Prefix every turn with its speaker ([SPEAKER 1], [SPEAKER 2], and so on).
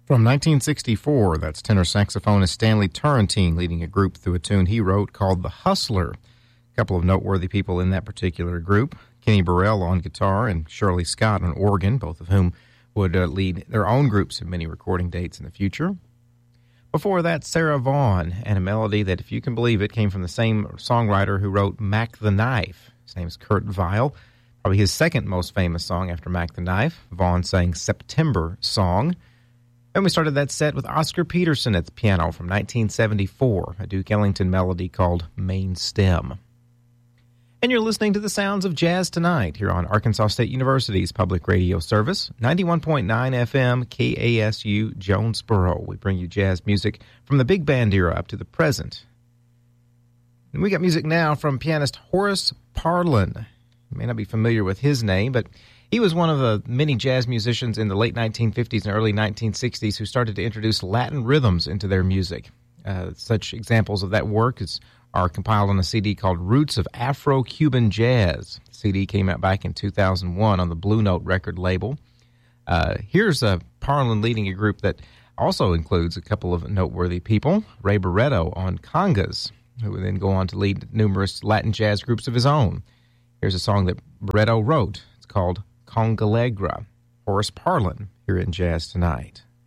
[SPEAKER 1] From 1964, that's tenor saxophonist Stanley Turrentine leading a group through a tune he wrote called The Hustler. A couple of noteworthy people in that particular group, Kenny Burrell on guitar and Shirley Scott on organ, both of whom would lead their own groups of many recording dates in the future. Before that, Sarah Vaughan, and a melody that, if you can believe it, came from the same songwriter who wrote Mac the Knife. His name is Kurt Weill. Probably his second most famous song after Mac the Knife. Vaughan sang September Song. And we started that set with Oscar Peterson at the piano from 1974, a Duke Ellington melody called Main Stem. And you're listening to the sounds of Jazz Tonight here on Arkansas State University's public radio service, 91.9 FM KASU Jonesboro. We bring you jazz music from the big band era up to the present. And we got music now from pianist Horace Parlan. You may not be familiar with his name, but he was one of the many jazz musicians in the late 1950s and early 1960s who started to introduce Latin rhythms into their music. Such examples of that work are compiled on a CD called Roots of Afro-Cuban Jazz. The CD came out back in 2001 on the Blue Note record label. Here's Parlan leading a group that also includes a couple of noteworthy people, Ray Barretto on congas, who would then go on to lead numerous Latin jazz groups of his own. Here's a song that Barretto wrote. It's called Congalegra. Horace Parlan here in Jazz Tonight.